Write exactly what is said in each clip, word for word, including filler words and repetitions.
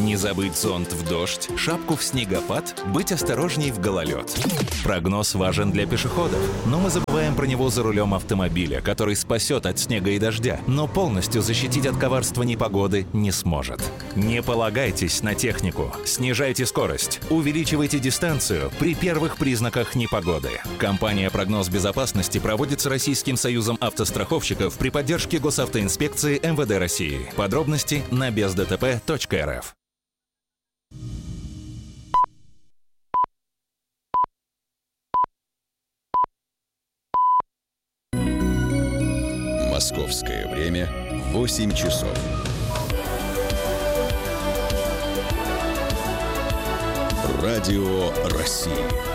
Не забыть зонт в дождь, шапку в снегопад, быть осторожней в гололед. Прогноз важен для пешеходов, но мы забываем про него за рулем автомобиля, который спасет от снега и дождя, но полностью защитить от коварства непогоды не сможет. Не полагайтесь на технику, снижайте скорость, увеличивайте дистанцию при первых признаках непогоды. Компания «Прогноз безопасности» проводится Российским союзом автостраховщиков при поддержке Госавтоинспекции эм вэ дэ России. Подробности на без дэ тэ пэ точка эр эф. Московское время восемь часов. Радио России.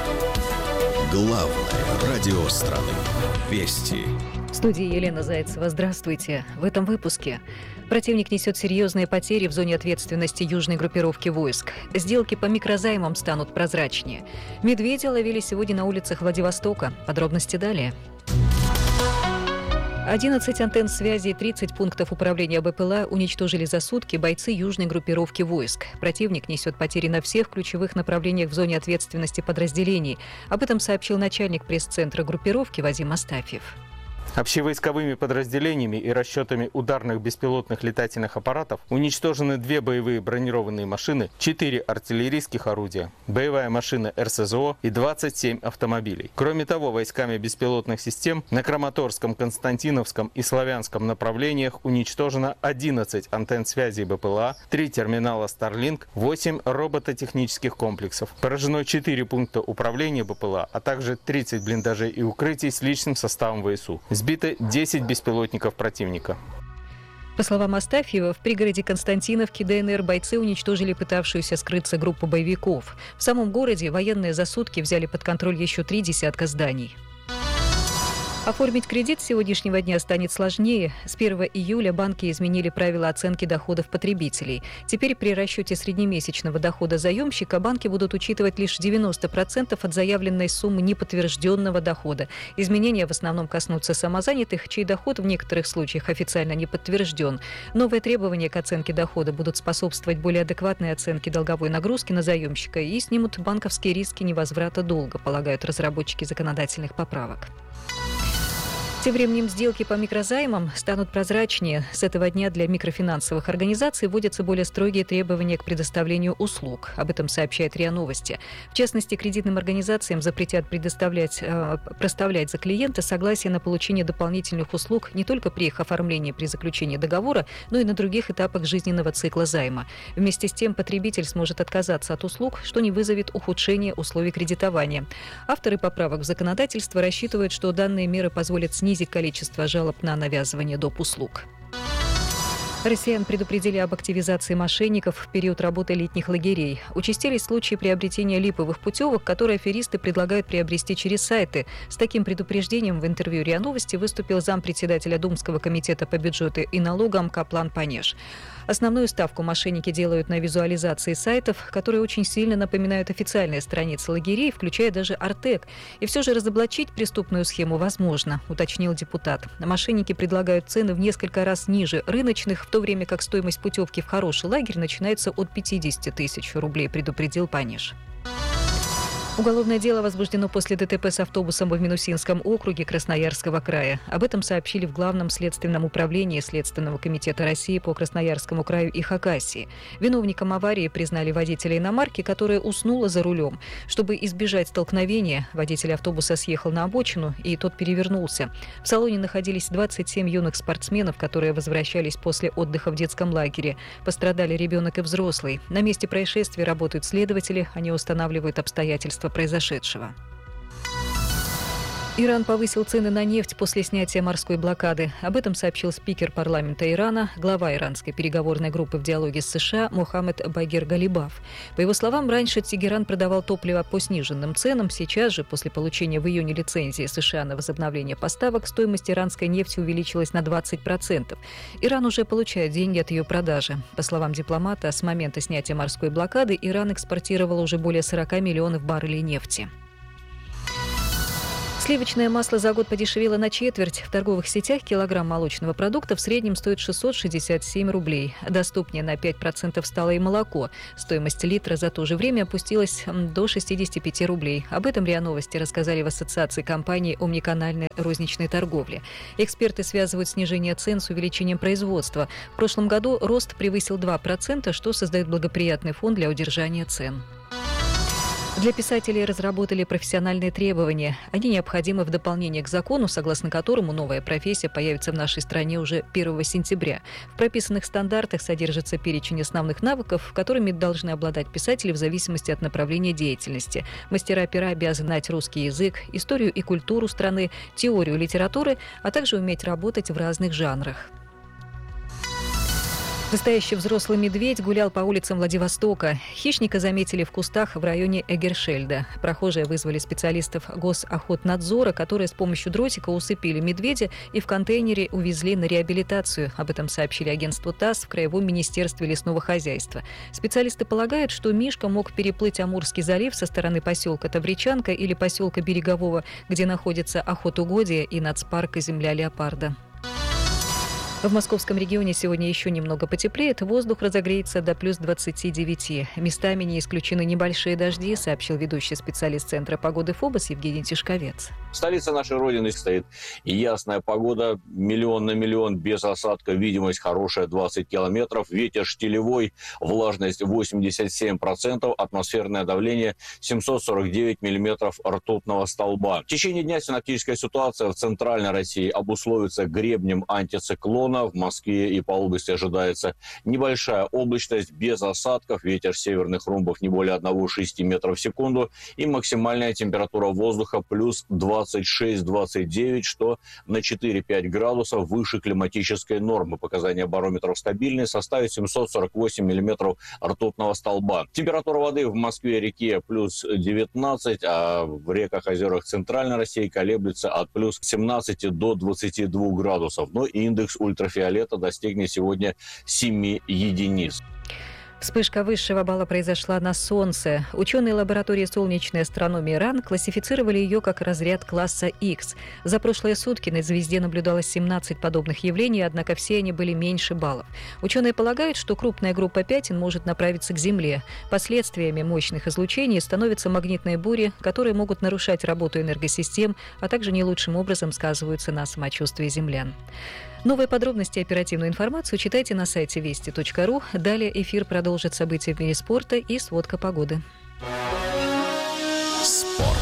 Главное радио страны. Вести. В студии Елена Зайцева. Здравствуйте. В этом выпуске. Противник несет серьезные потери в зоне ответственности южной группировки войск. Сделки по микрозаймам станут прозрачнее. Медведя ловили сегодня на улицах Владивостока. Подробности далее. одиннадцать антенн связи и тридцать пунктов управления бэ пэ эл а уничтожили за сутки бойцы южной группировки войск. Противник несет потери на всех ключевых направлениях в зоне ответственности подразделений. Об этом сообщил начальник пресс-центра группировки Вадим Астафьев. Общевойсковыми подразделениями и расчетами ударных беспилотных летательных аппаратов уничтожены две боевые бронированные машины, четыре артиллерийских орудия, боевая машина эр эс зэ о и двадцать семь автомобилей. Кроме того, войсками беспилотных систем на Краматорском, Константиновском и Славянском направлениях уничтожено одиннадцать антенн связи бэ пэ эл а, три терминала Starlink, восемь робототехнических комплексов. Поражено четыре пункта управления бэ пэ эл а, а также тридцать блиндажей и укрытий с личным составом вэ эс у. Сбито десять беспилотников противника. По словам Астафьева, в пригороде Константиновки дэ эн эр бойцы уничтожили пытавшуюся скрыться группу боевиков. В самом городе военные за сутки взяли под контроль еще три десятка зданий. Оформить кредит с сегодняшнего дня станет сложнее. С первого июля банки изменили правила оценки доходов потребителей. Теперь при расчете среднемесячного дохода заемщика банки будут учитывать лишь девяносто процентов от заявленной суммы неподтвержденного дохода. Изменения в основном коснутся самозанятых, чей доход в некоторых случаях официально не подтвержден. Новые требования к оценке дохода будут способствовать более адекватной оценке долговой нагрузки на заемщика и снимут банковские риски невозврата долга, полагают разработчики законодательных поправок. Тем временем сделки по микрозаймам станут прозрачнее. С этого дня для микрофинансовых организаций вводятся более строгие требования к предоставлению услуг. Об этом сообщает РИА Новости. В частности, кредитным организациям запретят предоставлять, э, проставлять за клиента согласие на получение дополнительных услуг не только при их оформлении при заключении договора, но и на других этапах жизненного цикла займа. Вместе с тем, потребитель сможет отказаться от услуг, что не вызовет ухудшения условий кредитования. Авторы поправок в законодательство рассчитывают, что данные меры позволят снизить количество жалоб на навязывание доп. Услуг. Россиян предупредили об активизации мошенников в период работы летних лагерей. Участились случаи приобретения липовых путевок, которые аферисты предлагают приобрести через сайты. С таким предупреждением в интервью РИА Новости выступил зампредседателя Думского комитета по бюджету и налогам Каплан Панеш. Основную ставку мошенники делают на визуализации сайтов, которые очень сильно напоминают официальные страницы лагерей, включая даже Артек. И все же разоблачить преступную схему возможно, уточнил депутат. Мошенники предлагают цены в несколько раз ниже рыночных, в то время как стоимость путевки в хороший лагерь начинается от пятьдесят тысяч рублей, предупредил Панеш. Уголовное дело возбуждено после дэ тэ пэ с автобусом в Минусинском округе Красноярского края. Об этом сообщили в Главном следственном управлении Следственного комитета России по Красноярскому краю и Хакасии. Виновником аварии признали водителя иномарки, которая уснула за рулем. Чтобы избежать столкновения, водитель автобуса съехал на обочину, и тот перевернулся. В салоне находились двадцать семь юных спортсменов, которые возвращались после отдыха в детском лагере. Пострадали ребенок и взрослый. На месте происшествия работают следователи, они устанавливают обстоятельства произошедшего. Иран повысил цены на нефть после снятия морской блокады. Об этом сообщил спикер парламента Ирана, глава иранской переговорной группы в диалоге с США Мохаммед Багир Галибаф. По его словам, раньше Тегеран продавал топливо по сниженным ценам. Сейчас же, после получения в июне лицензии США на возобновление поставок, стоимость иранской нефти увеличилась на двадцать процентов. Иран уже получает деньги от ее продажи. По словам дипломата, с момента снятия морской блокады Иран экспортировал уже более сорок миллионов баррелей нефти. Сливочное масло за год подешевело на четверть. В торговых сетях килограмм молочного продукта в среднем стоит шестьсот шестьдесят семь рублей. Доступнее на пять процентов стало и молоко. Стоимость литра за то же время опустилась до шестьдесят пять рублей. Об этом РИА Новости рассказали в Ассоциации компаний омниканальной розничной торговли. Эксперты связывают снижение цен с увеличением производства. В прошлом году рост превысил два процента, что создает благоприятный фон для удержания цен. Для писателей разработали профессиональные требования. Они необходимы в дополнение к закону, согласно которому новая профессия появится в нашей стране уже первого сентября. В прописанных стандартах содержится перечень основных навыков, которыми должны обладать писатели в зависимости от направления деятельности. Мастера пера обязаны знать русский язык, историю и культуру страны, теорию литературы, а также уметь работать в разных жанрах. Настоящий взрослый медведь гулял по улицам Владивостока. Хищника заметили в кустах в районе Эгершельда. Прохожие вызвали специалистов Госохотнадзора, которые с помощью дротика усыпили медведя и в контейнере увезли на реабилитацию. Об этом сообщили агентству ТАСС в Краевом министерстве лесного хозяйства. Специалисты полагают, что Мишка мог переплыть Амурский залив со стороны поселка Тавричанка или поселка Берегового, где находится охотугодие и нацпарк «Земля леопарда». В московском регионе сегодня еще немного потеплеет, воздух разогреется до плюс двадцати девяти. Местами не исключены небольшие дожди, сообщил ведущий специалист Центра погоды ФОБОС Евгений Тишковец. Столица нашей Родины стоит ясная погода, миллион на миллион, без осадка, видимость хорошая двадцать километров, ветер штилевой, влажность восемьдесят семь процентов, атмосферное давление семьсот сорок девять миллиметров ртутного столба. В течение дня синоптическая ситуация в центральной России обусловится гребнем антициклона. В Москве и по области ожидается небольшая облачность, без осадков, ветер северных румбов не более одна целая шесть десятых метров в секунду и максимальная температура воздуха плюс двадцать шесть - двадцать девять, что на четыре-пять градусов выше климатической нормы. Показания барометров стабильные, составит семьсот сорок восемь миллиметров ртутного столба. Температура воды в Москве-реке плюс девятнадцать, а в реках, озерах Центральной России колеблется от плюс семнадцати до двадцати двух градусов. Но индекс ультрафиолета достигнет сегодня семи единиц. Вспышка высшего балла произошла на Солнце. Ученые лаборатории солнечной астрономии РАН классифицировали ее как разряд класса Х. За прошлые сутки на звезде наблюдалось семнадцать подобных явлений, однако все они были меньше баллов. Ученые полагают, что крупная группа пятен может направиться к Земле. Последствиями мощных излучений становятся магнитные бури, которые могут нарушать работу энергосистем, а также не лучшим образом сказываются на самочувствии землян. Новые подробности и оперативную информацию читайте на сайте вести точка ру. Далее эфир продолжит события в мире спорта и сводка погоды. Спорт.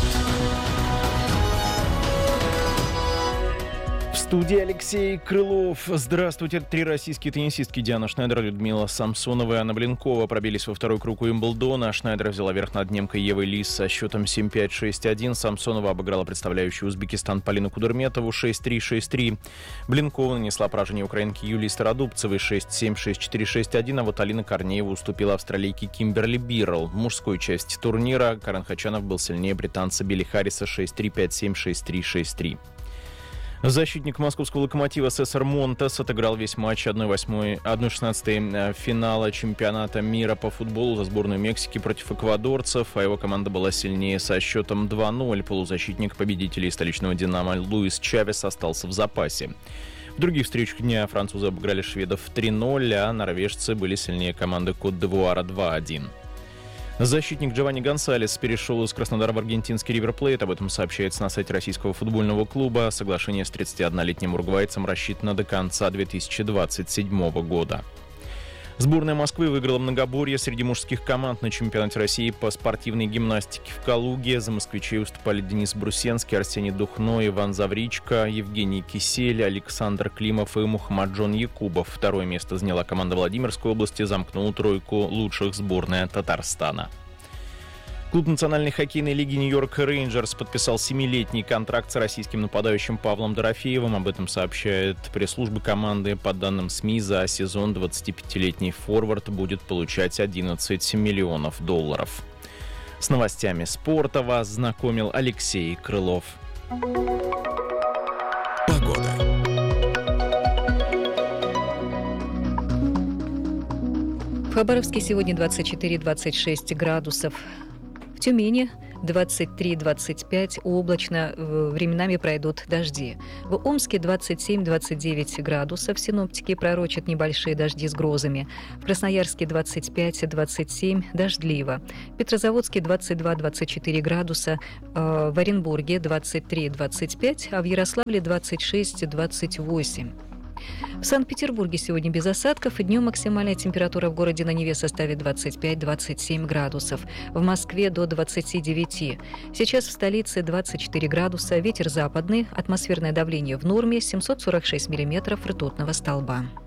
В студии Алексей Крылов. Здравствуйте. Три российские теннисистки Диана Шнайдер, Людмила Самсонова и Анна Блинкова пробились во второй круг Уимблдона. Шнайдер взяла верх над немкой Евой Ли со счетом семь пять - шесть один. Самсонова обыграла представляющую Узбекистан Полину Кудерметову шесть три - шесть три. Блинкова нанесла поражение украинки Юлии Стародубцевой шесть семь - шесть четыре - шесть один. А вот Алина Корнеева уступила австралийке Кимберли Биррелл. В мужской части турнира Карен Хачанов был сильнее британца Билли Харриса шесть три - пять семь - шесть три - шесть три. Защитник московского «Локомотива» Сесар Монтес отыграл весь матч одна шестнадцатая финала чемпионата мира по футболу за сборную Мексики против эквадорцев, а его команда была сильнее со счетом два ноль. Полузащитник победителей столичного «Динамо» Луис Чавес остался в запасе. В других встречах дня французы обыграли шведов три ноль, а норвежцы были сильнее команды Кот-д'Ивуара два один. Защитник Джованни Гонсалес перешел из Краснодара в аргентинский Ривер Плейт. Об этом сообщается на сайте российского футбольного клуба. Соглашение с тридцатиоднолетним уругвайцем рассчитано до конца две тысячи двадцать седьмого года. Сборная Москвы выиграла многоборье среди мужских команд на чемпионате России по спортивной гимнастике в Калуге. За москвичей выступали Денис Брусенский, Арсений Духно, Иван Завричко, Евгений Кисель, Александр Климов и Мухаммаджон Якубов. Второе место заняла команда Владимирской области, замкнула тройку лучших сборная Татарстана. Клуб национальной хоккейной лиги Нью-Йорк Рейнджерс подписал семилетний контракт с российским нападающим Павлом Дорофеевым. Об этом сообщает пресс-служба команды. По данным СМИ, за сезон двадцатипятилетний форвард будет получать одиннадцать миллионов долларов. С новостями спорта вас знакомил Алексей Крылов. Погода. В Хабаровске сегодня двадцать четыре - двадцать шесть градусов. В Тюмени двадцать три - двадцать пять, облачно, временами пройдут дожди. В Омске двадцать семь - двадцать девять градусов, синоптики пророчат небольшие дожди с грозами. В Красноярске двадцать пять - двадцать семь, дождливо. В Петрозаводске двадцать два - двадцать четыре градуса, в Оренбурге двадцать три - двадцать пять, а в Ярославле двадцать шесть - двадцать восемь. В Санкт-Петербурге сегодня без осадков, и днем максимальная температура в городе на Неве составит двадцать пять - двадцать семь градусов. В Москве до двадцати девяти. Сейчас в столице двадцать четыре градуса, ветер западный, атмосферное давление в норме, семьсот сорок шесть миллиметров ртутного столба.